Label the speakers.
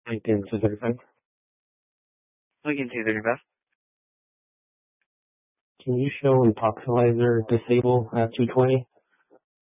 Speaker 1: LinkedIn 235.
Speaker 2: LinkedIn 235.
Speaker 1: Can you show Epoxylizer disable at 220?